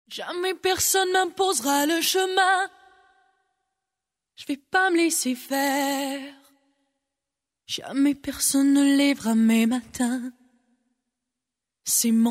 Jamais personne m'imposera le chemin. Je vais pas me laisser faire. Jamais personne ne lèvera mes matins. C'est mon